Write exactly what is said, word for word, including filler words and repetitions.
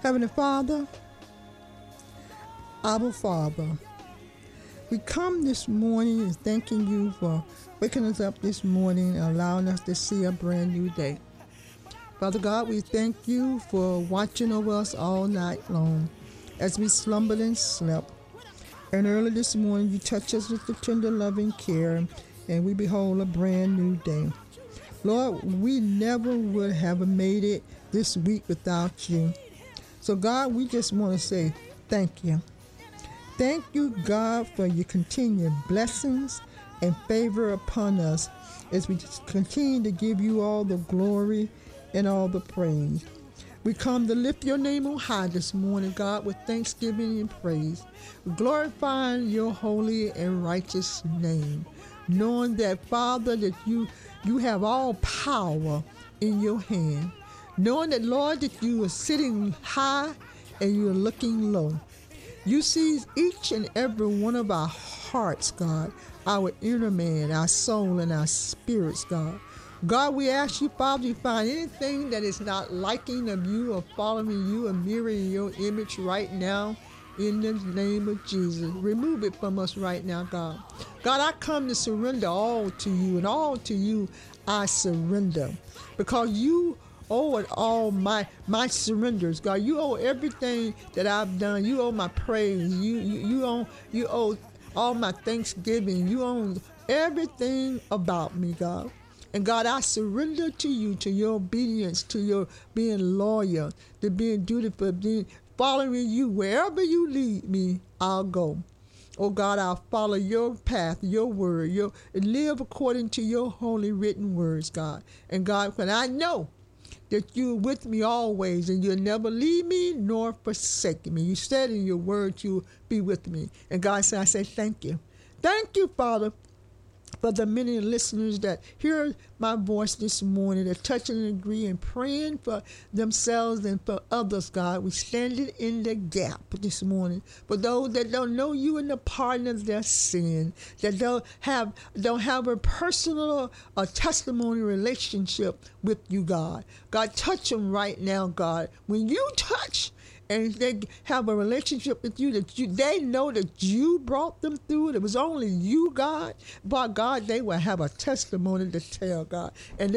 Heavenly Father, our Father, we come this morning and thanking you for waking us up this morning and allowing us to see a brand new day. Father God, we thank you for watching over us all night long as we slumbered and slept. And early this morning, you touch us with the tender loving care, and we behold a brand new day. Lord, we never would have made it this week without you. So God, we just want to say thank you. Thank you, God, for your continued blessings and favor upon us as we just continue to give you all the glory and all the praise. We come to lift your name on high this morning, God, with thanksgiving and praise, glorifying your holy and righteous name, knowing that, Father, that you, you have all power in your hand, knowing that, Lord, that you are sitting high and you are looking low. You see each and every one of our hearts, God, our inner man, our soul, and our spirits, God. God, we ask you, Father, to find anything that is not liking of you or following you or mirroring your image right now in the name of Jesus. Remove it from us right now, God. God, I come to surrender all to you, and all to you I surrender, because you owe it all, my my surrenders, God. You owe everything that I've done. You owe my praise. You you, you owe you owe all my thanksgiving. You own everything about me, God. And God, I surrender to you, to your obedience, to your being loyal, to being dutiful, being following you. Wherever you lead me, I'll go. Oh God, I'll follow your path, your word, your and live according to your holy written words, God. And God, when I know that you're with me always and you'll never leave me nor forsake me. You said in your word you'll be with me. And God said, I say thank you. Thank you, Father, for the many listeners that hear my voice this morning, that touch and agree and praying for themselves and for others, God. We standing in the gap this morning for those that don't know you and the pardon of their sin, that don't have don't have a personal or testimony relationship with you, God. God, touch them right now, God. When you touch and they have a relationship with you, that you they know that you brought them through it. It was only you, God. But God, they will have a testimony to tell, God. And they